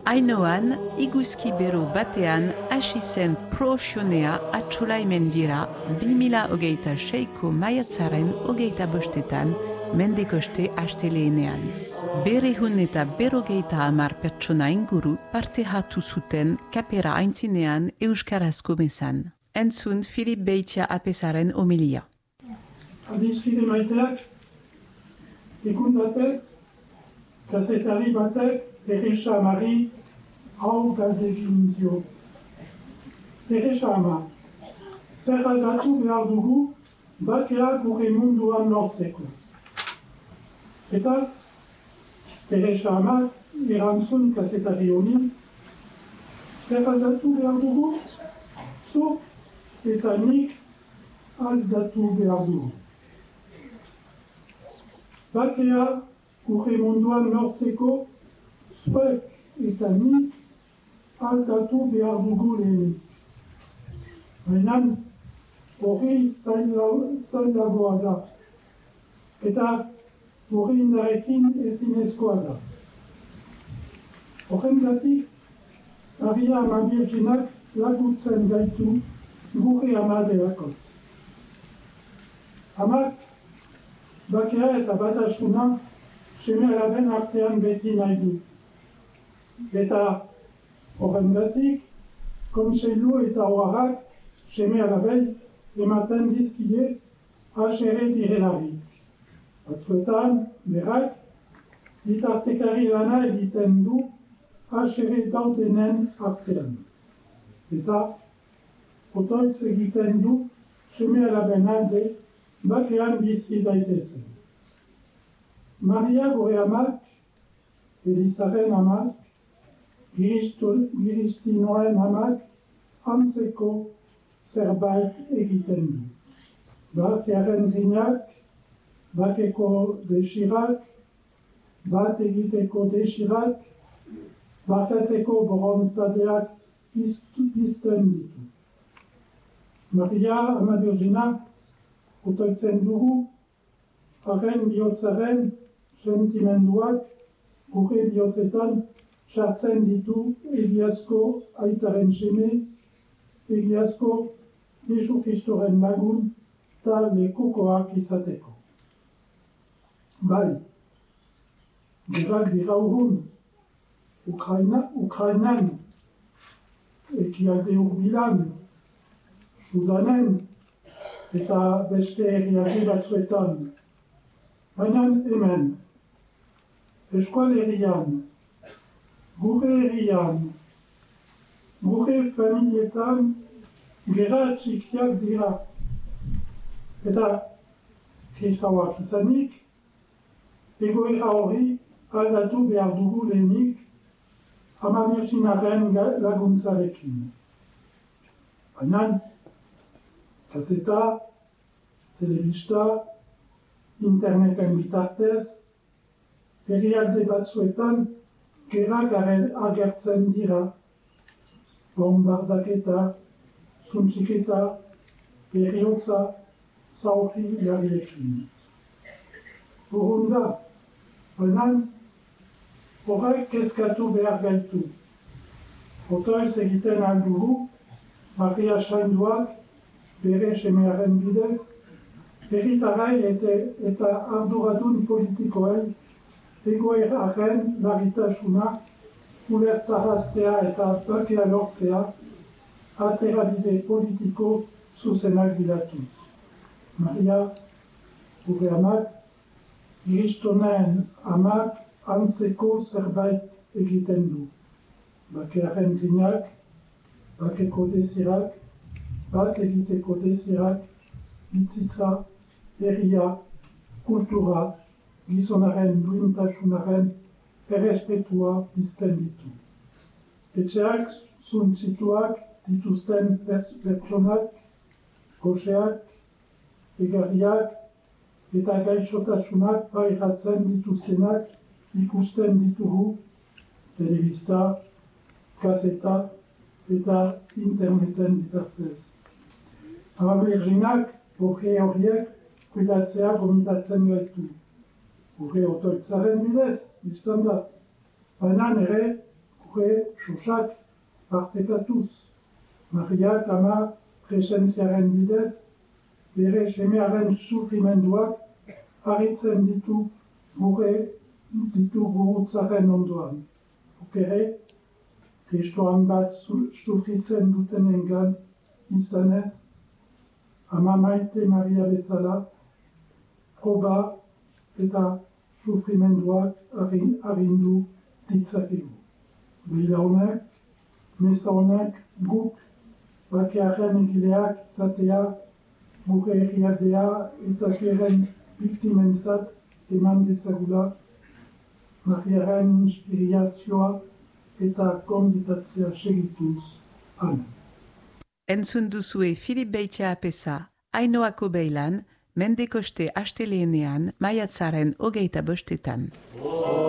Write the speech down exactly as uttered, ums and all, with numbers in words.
Ainoan, iguzki bero batean hasi zen pro-xionea atxolaimen dira bi mila hogeita seiko maiatzaren hogeita bostetan mendekoste asteleenean. Berehun eta berogeita hamar pertsona inguru parte hartu zuten kapera aintzinean euskarazko mezan. Entzun Filip Beitia apesaren homilia. Adiskide maiteak, ikun batez, kazetari batek Teresa Amari hau galdekin dio. Teresa Ama, zer aldatu behar dugu bakea gure munduan lortzeko. Eta Teresa Ama erantzun kazetari honi, zer aldatu behar dugu, zuk eta nik aldatu behar dugu. Bakea gure munduan lortzeko zuek eta nik aldatu behar dugu lehenik. Baina hori zailagoa da. Eta hori indarekin ezinezkoa da. Horrengatik, Maria Ama Birjinak laguntzen gaitu gure ama delakotz. Amak bakea eta batasuna seme-alaben artean beti nahi du. Eta horrengatik, kontseilu eta oharrak seme-alabei ematen dizkie asere direlarik. Batzuetan, berak, bitartekari lana egiten du asere daudenen artean. Eta otoitz egiten du seme-alaben alde bakean bizi daitezen. Maria gure amak, Elizaren amak, Giristinoen amak, antzeko zerbait egiten du. Bakearen grinak, bakeko desirak, bat egiteko desirak, bakatzeko borontateak pizten ditu. Maria Ama Birjinak otoitzen dugu, haren bihotzaren sentimenduak gure bihotzetan sartzen ditu egiazko aitaren seme, egiazko Jesu Kristoren lagun eta lekukoak izateko. Bai, gerak dira urrun, Ukraina, Ukrainan, ekialde urbilan, Sudanen, eta beste herrialde batzuetan. Baina hemen, eskual herrian, gure herrian, gure familietan, gera txikiak dira. Eta kristauak izanik, egoera hori aldatu behar dugu lehenik Ama Birjinaren laguntzarekin. Baina, kaseta, telebista, interneten bitartez, herrialde batzuetan gerak agertzen dira, bombardaketa, zuntxiketa, heriotza, zaurri jarriekin. Urrun da, baina horrek kezkatu behar gaitu. Otoiz egiten aldugu, Maria Sainduak bere semearen bidez, herritarai eta arduradun politikoei egoeraren larritasuna ulertaraztea eta bakea lortzea aterabide politiko zuzenak bilatuz. Maria, gure amak, Kristonen amak antzeko zerbait egiten du. Bakearen grinak, bakeko desirak, bat egiteko desirak, bitzitza, herria, kultura, gizonaren duintasunaren errespetua pizten ditu. Etxeak zuntzituak dituzten pertsonak, goxeak, egarriak eta gaixotasunak pairatzen dituztenak ikusten ditugu telebista, kaseta eta interneten bitartez. Ama Birjinak boke horiek kuidatzea gomitatzen gaitu. Gure otoitzaren bidez, biztan da. Baina ere, gure xosak partekatuz. Mariak ama presentziaren bidez, bere semearen sufrimenduak haritzen ditu gure ditu gurutzaren ondoan. Okere, kristoan bat sufritzen dutenengan izanez, ama maite Maria bezala, proba eta sufrimenduak arindu ditzakegu. Bila honek, meza honek guk bakearen egileak izatea, gure herrialdea eta geren biktimentzat eman dezagula, Mariaren inspirazioa eta konbitatzea segituz. Amen. Entzun duzue Filip Beitia apesa, Ainoako beilan, Mendekoste asteleenean, maiatzaren hogeita bostetan.